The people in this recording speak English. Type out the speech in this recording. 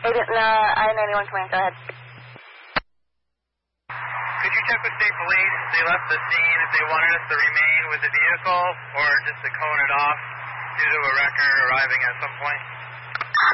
I-91 command, go ahead. Could you check with state police? They left the scene if they wanted us to remain with the vehicle or just to cone it off due to a wrecker arriving at some point.